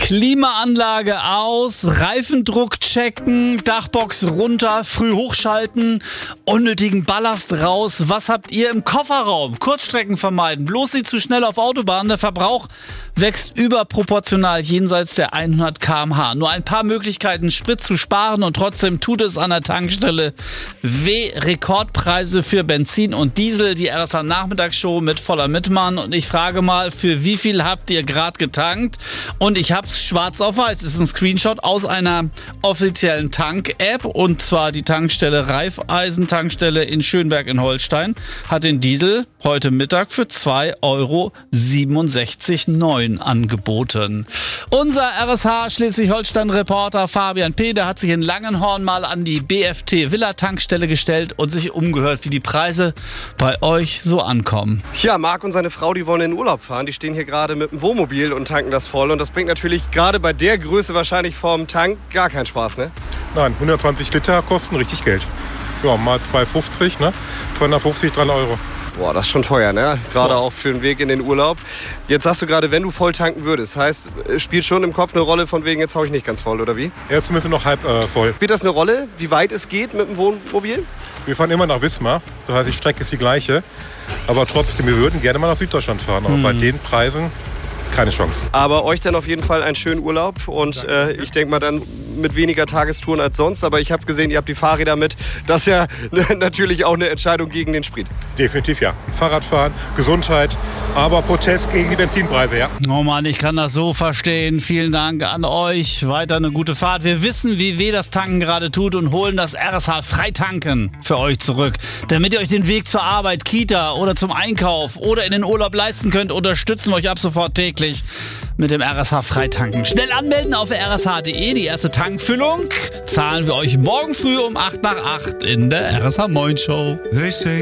Klimaanlage aus, Reifendruck checken, Dachbox runter, früh hochschalten, unnötigen Ballast raus. Was habt ihr im Kofferraum? Kurzstrecken vermeiden, bloß nicht zu schnell auf Autobahnen. Der Verbrauch wächst überproportional jenseits der 100 km/h. Nur ein paar Möglichkeiten, Sprit zu sparen und trotzdem tut es an der Tankstelle weh. Rekordpreise für Benzin und Diesel. Die RSH Nachmittagsshow mit Voller Mittmann. Und ich frage mal, für wie viel habt ihr gerade getankt? Und ich hab's schwarz auf weiß. Es ist ein Screenshot aus einer offiziellen Tank-App. Und zwar die Tankstelle Raiffeisen-Tankstelle in Schönberg in Holstein hat den Diesel heute Mittag für 2,67,9 € angeboten. Unser RSH Schleswig-Holstein-Reporter Fabian P., der hat sich in Langenhorn mal an die BFT-Villa-Tankstelle gestellt und sich umgehört, wie die Preise bei euch so ankommen. Ja, Marc und seine Frau, die wollen in den Urlaub fahren. Die stehen hier gerade mit dem Wohnmobil und tanken das voll. Und das bringt natürlich gerade bei der Größe wahrscheinlich vorm Tank gar keinen Spaß, ne? Nein, 120 Liter kosten richtig Geld. Ja, mal 2,50, ne? 250, 3 €. Boah, das ist schon teuer, ne? Gerade auch für den Weg in den Urlaub. Jetzt sagst du gerade, wenn du voll tanken würdest, heißt, spielt schon im Kopf eine Rolle von wegen, jetzt hau ich nicht ganz voll, oder wie? Ja, zumindest noch halb voll. Spielt das eine Rolle, wie weit es geht mit dem Wohnmobil? Wir fahren immer nach Wismar, das heißt, die Strecke ist die gleiche. Aber trotzdem, wir würden gerne mal nach Süddeutschland fahren. Aber bei den Preisen keine Chance. Aber euch dann auf jeden Fall einen schönen Urlaub und ich denke mal dann mit weniger Tagestouren als sonst. Aber ich habe gesehen, ihr habt die Fahrräder mit. Das ist ja natürlich auch eine Entscheidung gegen den Sprit. Definitiv ja. Fahrradfahren, Gesundheit, aber Protest gegen die Benzinpreise, ja. Oh Mann, ich kann das so verstehen. Vielen Dank an euch. Weiter eine gute Fahrt. Wir wissen, wie weh das Tanken gerade tut und holen das RSH Freitanken für euch zurück. Damit ihr euch den Weg zur Arbeit, Kita oder zum Einkauf oder in den Urlaub leisten könnt, unterstützen wir euch ab sofort täglich mit dem RSH Freitanken. Schnell anmelden auf rsh.de. Die erste Tankfüllung zahlen wir euch morgen früh um 7:55 in der RSH Moin Show.